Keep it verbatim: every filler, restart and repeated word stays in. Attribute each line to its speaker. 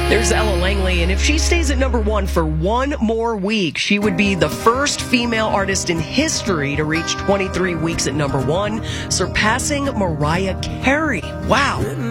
Speaker 1: There's Ella Langley, and if she stays at number one for one more week, she would be the first female artist in history to reach twenty-three weeks at number one, surpassing Mariah Carey. Wow.